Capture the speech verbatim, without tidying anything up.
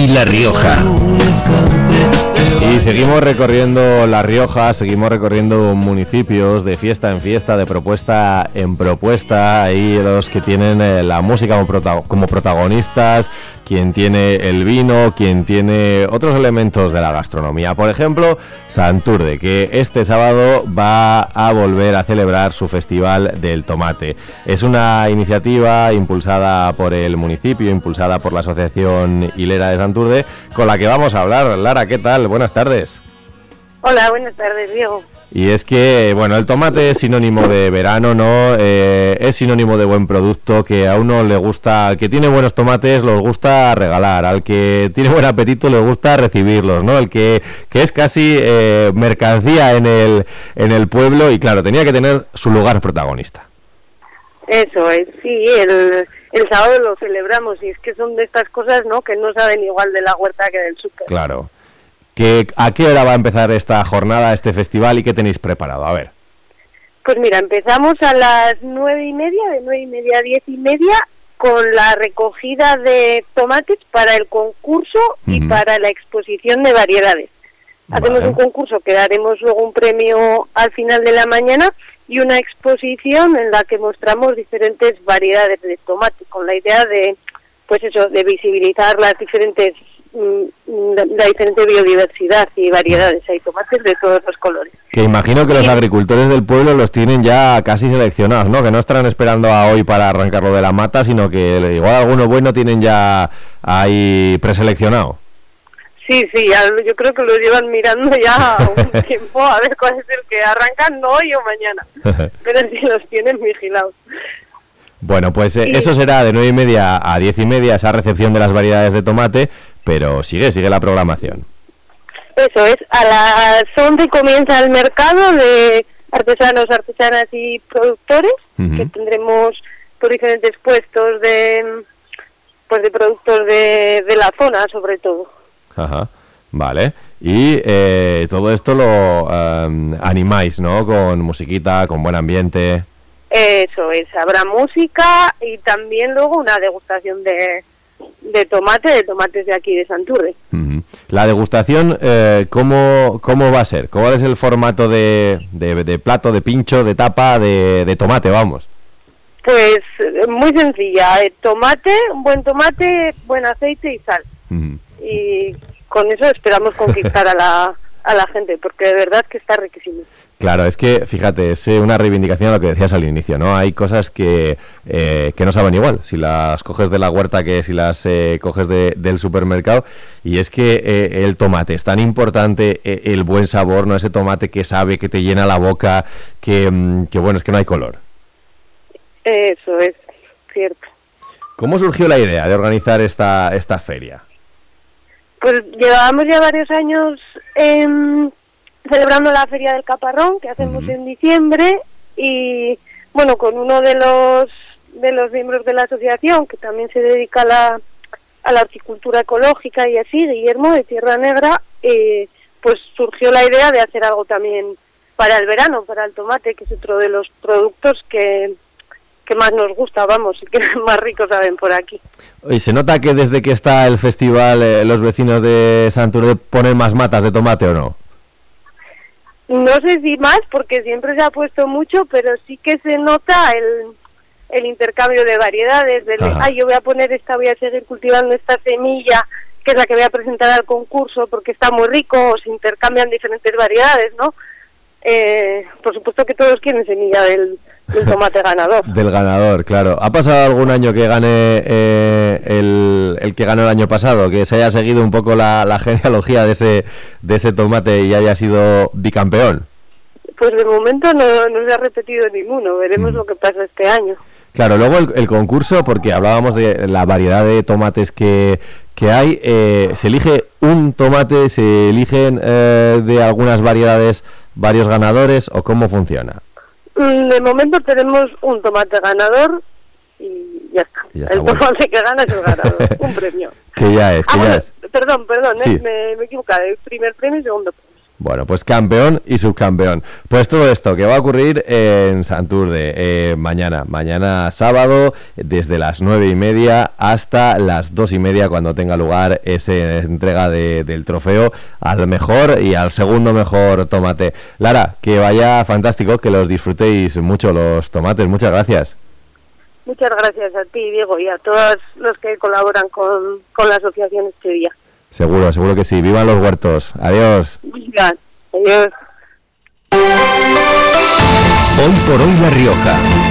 y La Rioja. Y seguimos recorriendo La Rioja, seguimos recorriendo municipios de fiesta en fiesta, de propuesta en propuesta. Ahí los que tienen eh, la música como, prota- como protagonistas, quien tiene el vino, quien tiene otros elementos de la gastronomía. Por ejemplo, Santurde, que este sábado va a volver a celebrar su Festival del Tomate. Es una iniciativa impulsada por el municipio, impulsada por la Asociación Hilera de Santurde, con la que vamos a hablar. Lara, ¿qué tal? Buenas tardes. Hola, buenas tardes, Diego. Y es que, bueno, el tomate es sinónimo de verano, ¿no? Eh, es sinónimo de buen producto, que a uno le gusta, al que tiene buenos tomates los gusta regalar, al que tiene buen apetito le gusta recibirlos, ¿no? El que, que es casi eh, mercancía en el, en el pueblo y, claro, tenía que tener su lugar protagonista. Eso es, sí, el, el sábado lo celebramos y es que son de estas cosas, ¿no?, que no saben igual de la huerta que del súper. Claro. ¿Que, ¿A qué hora va a empezar esta jornada, este festival y qué tenéis preparado? A ver. Pues mira, empezamos a las nueve y media, de nueve y media a diez y media, con la recogida de tomates para el concurso y uh-huh. para la exposición de variedades. Vale. Hacemos un concurso que daremos luego un premio al final de la mañana y una exposición en la que mostramos diferentes variedades de tomate, con la idea de, pues eso, de visibilizar las diferentes la diferente biodiversidad y variedades. Hay tomates de todos los colores. Que imagino que los agricultores del pueblo los tienen ya casi seleccionados, ¿no? Que no estarán esperando a hoy para arrancarlo de la mata, sino que igual algunos buenos tienen ya ahí preseleccionado. Sí, sí, ya, yo creo que lo llevan mirando ya un tiempo a ver cuál es el que arrancan, no hoy o mañana, pero sí los tienen vigilados. Bueno, pues eh, eso será de nueve y media a diez y media, esa recepción de las variedades de tomate, pero sigue, sigue la programación. Eso es, a las once comienza el mercado de artesanos, artesanas y productores, uh-huh. que tendremos por diferentes puestos de, pues de productos de, de la zona, sobre todo. Ajá, vale. Y eh, todo esto lo um, animáis, ¿no? Con musiquita, con buen ambiente. Eso es, habrá música y también luego una degustación de, de tomate, de tomates de aquí de Santurde. Uh-huh. La degustación, eh, ¿cómo, ¿cómo va a ser? ¿Cuál es el formato de, de, de plato, de pincho, de tapa, de, de tomate, vamos? Pues muy sencilla, tomate, un buen tomate, buen aceite y sal. Uh-huh. Y con eso esperamos conquistar a la, a la gente, porque de verdad que está riquísimo. Claro, es que, fíjate, es una reivindicación a lo que decías al inicio, ¿no? Hay cosas que, eh, que no saben igual, si las coges de la huerta que si las eh, coges de, del supermercado, y es que eh, el tomate es tan importante, eh, el buen sabor, ¿no? Ese tomate que sabe, que te llena la boca, que, que bueno, es que no hay color. Eso es cierto. ¿Cómo surgió la idea de organizar esta, esta feria? Pues llevábamos ya varios años eh, celebrando la Feria del Caparrón, que hacemos uh-huh. en diciembre, y bueno, con uno de los de los miembros de la asociación, que también se dedica a la, a la horticultura ecológica y así, Guillermo, de Tierra Negra, eh, pues surgió la idea de hacer algo también para el verano, para el tomate, que es otro de los productos que... que más nos gusta, vamos, y que más ricos saben por aquí. ¿Y se nota que desde que está el festival eh, los vecinos de Santurde ponen más matas de tomate o no? No sé si más, porque siempre se ha puesto mucho, pero sí que se nota el, el intercambio de variedades, del, ay, yo voy a poner esta, voy a seguir cultivando esta semilla, que es la que voy a presentar al concurso, porque está muy rico, o se intercambian diferentes variedades, ¿no? Eh, por supuesto que todos quieren semilla del... del tomate ganador. Del ganador, claro. ¿Ha pasado algún año que gane eh, el, el que ganó el año pasado? Que se haya seguido un poco la, la genealogía de ese de ese tomate y haya sido bicampeón. Pues de momento no, no se ha repetido ninguno. Veremos mm. lo que pasa este año. Claro, luego el, el concurso, porque hablábamos de la variedad de tomates que, que hay, eh, ¿se elige un tomate, se eligen eh, de algunas variedades varios ganadores o cómo funciona? De momento tenemos un tomate ganador y ya está. Ya está el bueno. tomate que gana es el ganador, un premio. Que ya es, que ah, ya bueno, es. Perdón, perdón, sí. eh, me, me he equivocado. El primer premio y segundo premio. Bueno, pues campeón y subcampeón. Pues todo esto que va a ocurrir en Santurde eh, mañana, mañana sábado, desde las nueve y media hasta las dos y media, cuando tenga lugar esa entrega de, del trofeo al mejor y al segundo mejor tomate. Lara, que vaya fantástico, que los disfrutéis mucho los tomates. Muchas gracias. Muchas gracias a ti, Diego, y a todos los que colaboran con, con la asociación este día. Seguro, seguro que sí. ¡Vivan los huertos! ¡Adiós! Adiós. Hoy por hoy La Rioja.